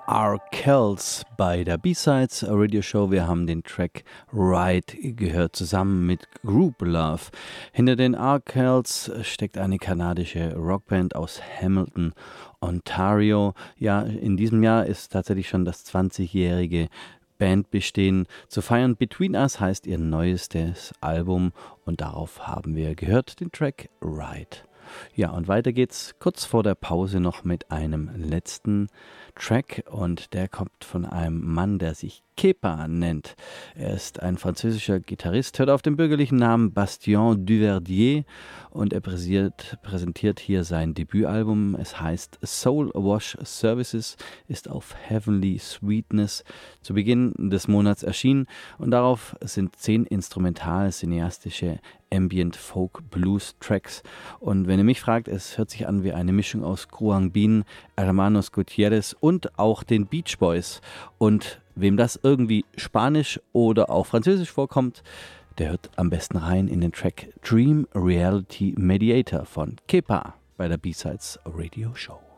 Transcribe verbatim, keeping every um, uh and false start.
Arkells bei der B-Sides Radio Show. Wir haben den Track Ride gehört, zusammen mit Group Love. Hinter den Arkells steckt eine kanadische Rockband aus Hamilton, Ontario. Ja, in diesem Jahr ist tatsächlich schon das zwanzigjährige Bandbestehen zu feiern. Between Us heißt ihr neuestes Album und darauf haben wir gehört den Track Ride. Ja, und weiter geht's kurz vor der Pause noch mit einem letzten Track und der kommt von einem Mann, der sich Kepa nennt. Er ist ein französischer Gitarrist, hört auf den bürgerlichen Namen Bastien Duverdier und er präsentiert, präsentiert hier sein Debütalbum. Es heißt Soul Wash Services, ist auf Heavenly Sweetness zu Beginn des Monats erschienen und darauf sind zehn instrumental-cineastische Ambient Folk Blues Tracks. Und wenn ihr mich fragt, es hört sich an wie eine Mischung aus Kruang Bin, Hermanos Gutierrez und auch den Beach Boys. Und wem das irgendwie Spanisch oder auch Französisch vorkommt, der hört am besten rein in den Track Dream Reality Mediator von Kepa bei der B-Sides Radio Show.